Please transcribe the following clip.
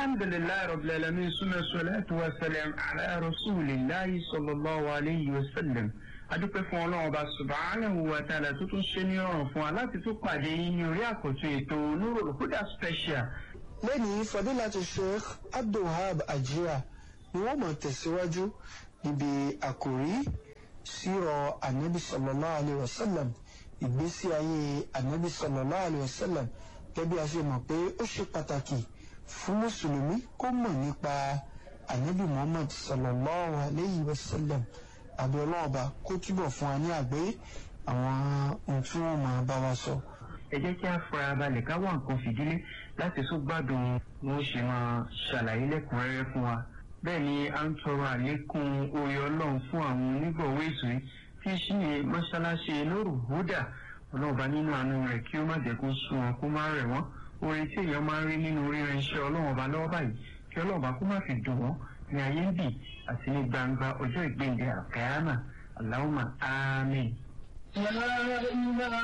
Alhamdulillah rabbil alamin, summa salatu wa salam ala rasulillahi sallallahu alayhi wa sallam. Adúpẹ́ fún Ọlọ́run Ọba subhanahu wa ta'ala tó tún ṣe ní ọ̀ràn fún wa láti tún pàdé yín ní orí àkọ́tún ètò Nurul Huda special. Lẹ́yìn Fadilatu Sheikh Abdulwahab Ajia ni wọ́n máa tẹ̀síwájú níbi àkòrí sírọ̀ Ànábì sallallahu alayhi wa sallam, ìgbésí ayé Ànábì sallallahu alayhi wa sallam. Gẹ́gẹ́ bí a ṣe mọ̀ pé ó ṣe pàtàkì fún mùsùlùmí kó mọ̀ nípa Ànábì Muhammad sallallahu alayhi wa sallam. Àbí Ọlọ́run Ọba kó túbọ̀ fún wa ní àgbọ́yé àwọn ohun tí wọ́n máa bá wa sọ. Ẹ jẹ́ kí a fara balẹ̀ ká wá nǹkan fìdílé láti tún gbádùn wọn ṣe máa ṣàlàyé lẹ́kùnrẹ́rẹ́ fún wa. Bẹ́ẹ̀ ni a ń tọrọ àlékún oore Ọlọ́run fún àwọn onígbọ̀wọ́ ètò yìí tí í ṣe mọ́ṣáláṣí Nurul Huda. Ọlọ́run Ọba nínú àánú rẹ̀ kí ó má jẹ́ kó sún wọn kó má rẹ̀ wọ́n. Oore tí èèyàn máa ń rí nínú ríran iṣẹ́ Ọlọ́run Ọba lọ́wọ́ báyìí kí Ọlọ́run Ọba kó má fi dùn wọ́n ní ayé ń bì àti ní gbangba ọjọ́ ìgbéǹde àkàyámà. Allahumma àmín.